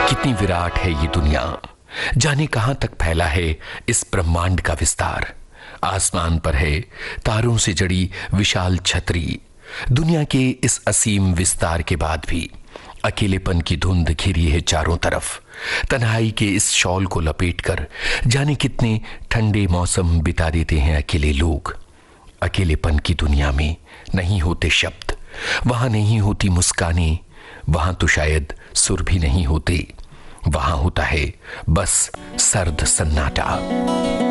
कितनी विराट है ये दुनिया, जाने कहां तक फैला है इस ब्रह्मांड का विस्तार। आसमान पर है तारों से जड़ी विशाल छतरी। दुनिया के इस असीम विस्तार के बाद भी अकेलेपन की धुंध घिरी है चारों तरफ। तन्हाई के इस शॉल को लपेटकर जाने कितने ठंडे मौसम बिता देते हैं अकेले लोग। अकेलेपन की दुनिया में नहीं होते शब्द, वहां नहीं होती मुस्कानें, वहां तो शायद सुर भी नहीं होते। वहां होता है बस सर्द सन्नाटा।